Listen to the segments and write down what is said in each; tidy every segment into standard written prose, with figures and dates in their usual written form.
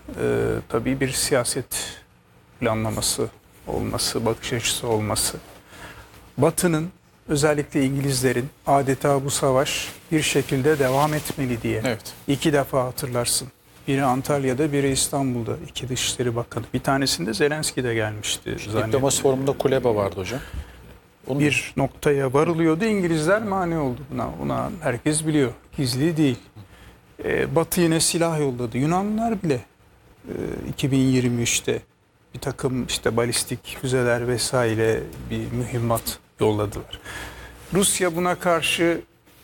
tabii bir siyaset planlaması olması, bakış açısı olması. Batı'nın, özellikle İngilizlerin adeta bu savaş bir şekilde devam etmeli diye. Evet. 2 defa hatırlarsın. Biri Antalya'da, biri İstanbul'da. 2 Dışişleri Bakanı. Bir tanesinde Zelenski de gelmişti. Diplomasi forumunda Kuleba vardı hocam. Onu Bir noktaya varılıyordu. İngilizler mani oldu buna. Buna herkes biliyor. Gizli değil. Batı yine silah yolladı. Yunanlılar bile 2023'te bir takım işte balistik füzeler vesaire bir mühimmat yolladılar. Rusya buna karşı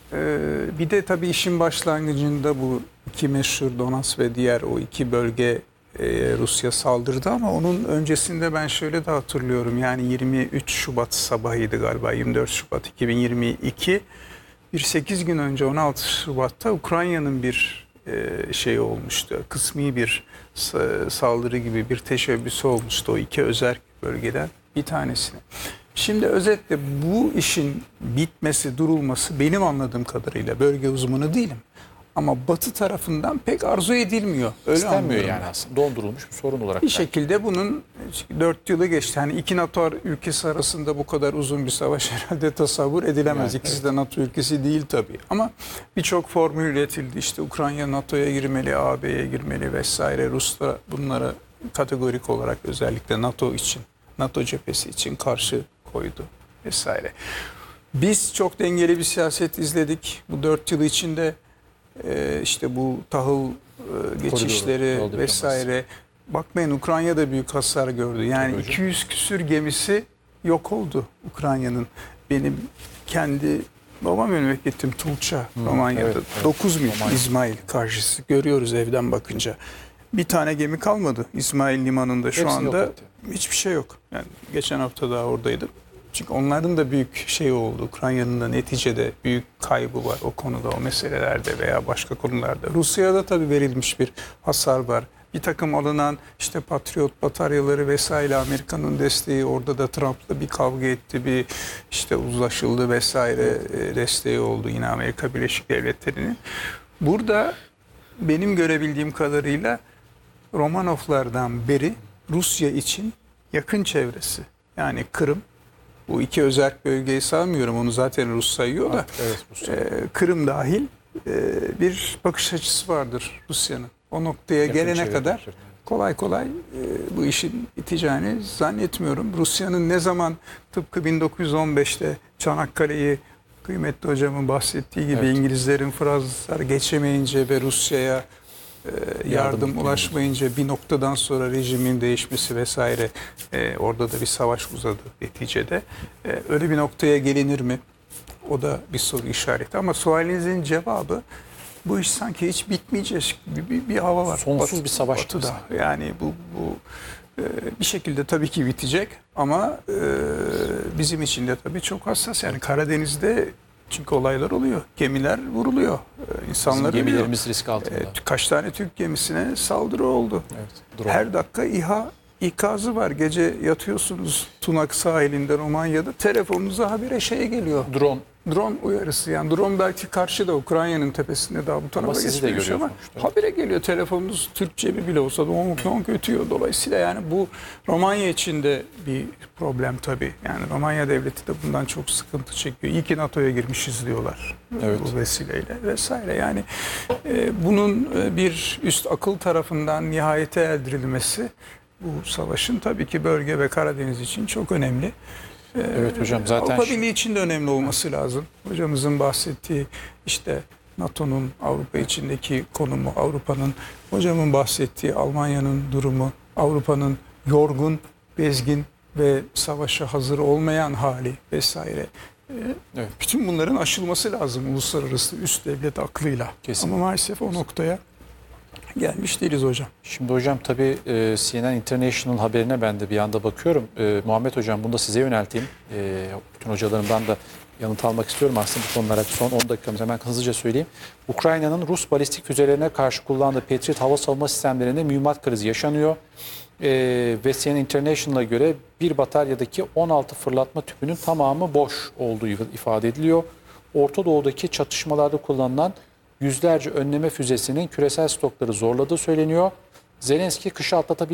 bir de tabii işin başlangıcında bu iki meşhur Donbas ve diğer o 2 bölge Rusya saldırdı ama onun öncesinde ben şöyle de hatırlıyorum. Yani 23 Şubat sabahıydı galiba, 24 Şubat 2022. Bir 8 gün önce 16 Şubat'ta Ukrayna'nın bir şey olmuştu. Kısmi bir saldırı gibi bir teşebbüsü olmuştu o 2 özerk bölgeden bir tanesine. Şimdi özetle bu işin bitmesi, durulması benim anladığım kadarıyla, bölge uzmanı değilim, ama Batı tarafından pek arzu edilmiyor. Öyle İstenmiyor yani ben. aslında. Dondurulmuş bir sorun olarak. Bir şekilde bunun 4 yılı geçti. Hani 2 NATO ülkesi arasında bu kadar uzun bir savaş herhalde tasavvur edilemez. Yani, İkisi de NATO ülkesi değil tabii. Ama birçok formül üretildi. İşte Ukrayna NATO'ya girmeli, AB'ye girmeli vesaire. Ruslar bunlara kategorik olarak özellikle NATO için, NATO cephesi için karşı koydu vesaire. Biz çok dengeli bir siyaset izledik. Bu 4 yıl içinde işte bu tahıl geçişleri Koridor, vesaire. Bakmayın, Ukrayna'da büyük hasar gördü. Yani Tabii 200 küsür gemisi yok oldu Ukrayna'nın. Benim kendi baba memleketim Tulça, Romanya'da. evet, 9 mil Romanya. İsmail karşısı. Görüyoruz evden bakınca. Bir tane gemi kalmadı İsmail Limanı'nda şu Hepsi yok anda. zaten. Hiçbir şey yok. Yani geçen hafta daha oradaydım. Çünkü onların da büyük şey oldu. Ukrayna'nın da neticede büyük kaybı var o konuda, o meselelerde veya başka konularda. Rusya'da tabii verilmiş bir hasar var. Bir takım alınan işte Patriot bataryaları vesaire, Amerika'nın desteği, orada da Trump'la bir kavga etti, bir işte uzlaşıldı vesaire, desteği oldu yine Amerika Birleşik Devletleri'nin. Burada benim görebildiğim kadarıyla Romanovlardan beri Rusya için yakın çevresi, yani Kırım, bu 2 özerk bölgeyi saymıyorum, onu zaten Rus sayıyor da, Evet, Rusya. Kırım dahil bir bakış açısı vardır Rusya'nın. O noktaya Yakın gelene çevre kadar Türkiye'de. kolay kolay bu işin biteceğini zannetmiyorum. Rusya'nın ne zaman tıpkı 1915'te Çanakkale'yi kıymetli hocamın bahsettiği gibi, Evet. İngilizlerin Fransızlar geçemeyince ve Rusya'ya yardım ulaşmayınca bir noktadan sonra rejimin değişmesi vesaire, orada da bir savaş uzadı neticede. Öyle bir noktaya gelinir mi? O da bir soru işareti. Ama sualinizin cevabı, bu iş sanki hiç bitmeyecek gibi bir hava var. Sonsuz bir savaş Batı'da. Yani bu bir şekilde tabii ki bitecek ama bizim için de tabii çok hassas. Yani Karadeniz'de çünkü olaylar oluyor. Gemiler vuruluyor. İnsanlar Bizim ölüyor. gemilerimiz risk altında. Kaç tane Türk gemisine saldırı oldu. Evet, drone. Her dakika İHA ikazı var. Gece yatıyorsunuz Tunak sahilinde Romanya'da, telefonunuza habire şeye geliyor. Drone. Drone uyarısı, yani drone belki karşıda Ukrayna'nın tepesinde daha bu tarafa sizi de geçmemiş görüyor ama sonuçta. habire geliyor, telefonunuz Türkçe bile olsa donk donk ötüyor. Dolayısıyla yani bu Romanya için de bir problem tabii. Yani Romanya devleti de bundan çok sıkıntı çekiyor. İyi ki NATO'ya girmişiz diyorlar Evet. bu vesileyle vesaire. Yani bunun bir üst akıl tarafından nihayete erdirilmesi bu savaşın tabii ki bölge ve Karadeniz için çok önemli. Evet hocam, zaten Avrupa Birliği için de önemli olması lazım. Hocamızın bahsettiği işte NATO'nun Avrupa içindeki konumu, Avrupa'nın, hocamın bahsettiği Almanya'nın durumu, Avrupa'nın yorgun, bezgin ve savaşa hazır olmayan hali vesaire. Evet. Bütün bunların aşılması lazım uluslararası üst devlet aklıyla. Kesinlikle. Ama maalesef o noktaya gelmiş değiliz hocam. Şimdi hocam tabii CNN International haberine ben de bir anda bakıyorum. Muhammed hocam, bunu da size yönelteyim. Bütün hocalarımdan da yanıt almak istiyorum aslında bu konulara. Son 10 dakikamız, hemen hızlıca söyleyeyim. Ukrayna'nın Rus balistik füzelerine karşı kullandığı Patriot hava savunma sistemlerinde mühimmat krizi yaşanıyor. Ve CNN International'a göre bir bataryadaki 16 fırlatma tüpünün tamamı boş olduğu ifade ediliyor. Orta Doğu'daki çatışmalarda kullanılan yüzlerce önleme füzesinin küresel stokları zorladığı söyleniyor. Zelenski kışı atlatabilmek